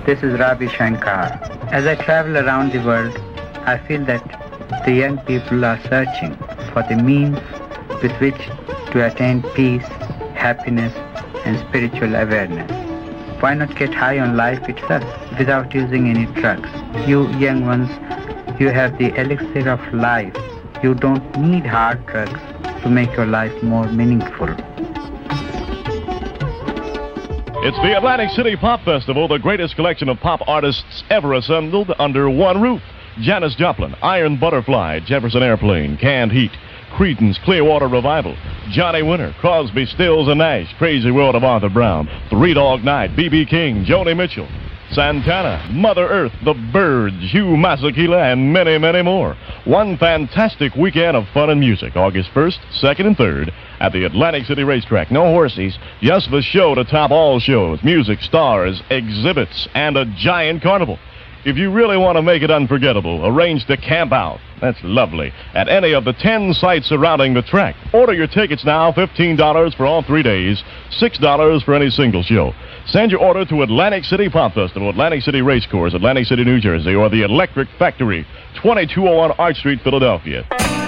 This is Ravi Shankar. As I travel around the world, I feel that the young people are searching for the means with which to attain peace, happiness, and spiritual awareness. Why not get high on life itself without using any drugs? You young ones, you have the elixir of life. You don't need hard drugs to make your life more meaningful. It's the Atlantic City Pop Festival, the greatest collection of pop artists ever assembled under one roof. Janis Joplin, Iron Butterfly, Jefferson Airplane, Canned Heat, Creedence Clearwater Revival, Johnny Winter, Crosby, Stills and Nash, Crazy World of Arthur Brown, Three Dog Night, B.B. King, Joni Mitchell, Santana, Mother Earth, The Byrds, Hugh Masekela, and many, many more. One fantastic weekend of fun and music, August 1st, 2nd, and 3rd at the Atlantic City Racetrack. No horses, just the show to top all shows, music, stars, exhibits, and a giant carnival. If you really want to make it unforgettable, arrange to camp out. That's lovely. At any of the 10 sites surrounding the track. Order your tickets now, $15 for all 3 days, $6 for any single show. Send your order to Atlantic City Pop Festival, Atlantic City Racecourse, Atlantic City, New Jersey, or the Electric Factory, 2201 Arch Street, Philadelphia.